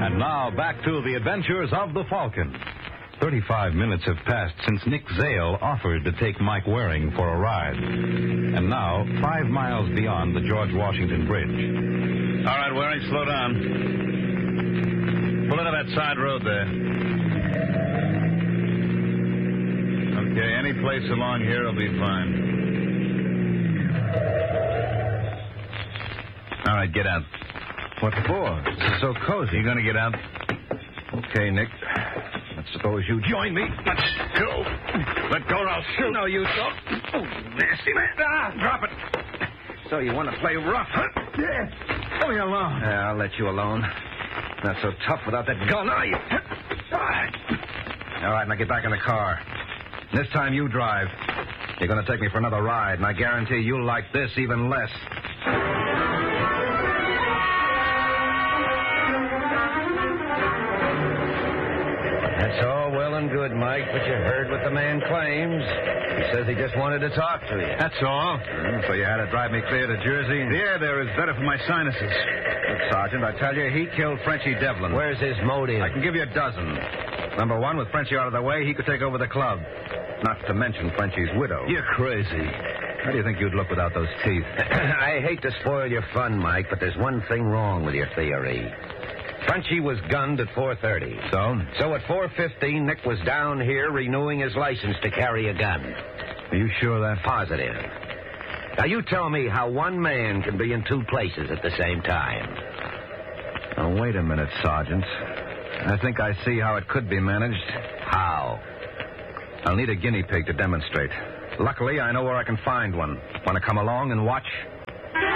And now back to the adventures of the Falcon. 35 minutes have passed since Nick Zale offered to take Mike Waring for a ride. And now, 5 miles beyond the George Washington Bridge. All right, Waring, slow down. Pull into that side road there. Okay, any place along here will be fine. All right, get out. What for? This is so cozy. You going to get out? Okay, Nick. Let's suppose you join me. Let's go. Let go or I'll shoot. No, you don't. Oh, nasty man. Drop it. So you want to play rough, huh? Yeah. Leave me alone. Yeah, I'll let you alone. Not so tough without that gun, are you? All right, now get back in the car. This time you drive. You're going to take me for another ride, and I guarantee you'll like this even less. That's all well and good, Mike, but you heard what the man claims. He says he just wanted to talk to you. That's all. So you had to drive me clear to Jersey? The air there is better for my sinuses. Look, Sergeant, I tell you, he killed Frenchie Devlin. Where's his motive? I can give you a dozen. Number one, with Frenchie out of the way, he could take over the club. Not to mention Frenchie's widow. You're crazy. How do you think you'd look without those teeth? I hate to spoil your fun, Mike, but there's one thing wrong with your theory. Frenchie was gunned at 4:30. So at 4:15, Nick was down here renewing his license to carry a gun. Are you sure of that? Positive. Now, you tell me how one man can be in two places at the same time. Now, wait a minute, Sergeant. I think I see how it could be managed. How? I'll need a guinea pig to demonstrate. Luckily, I know where I can find one. Want to come along and watch?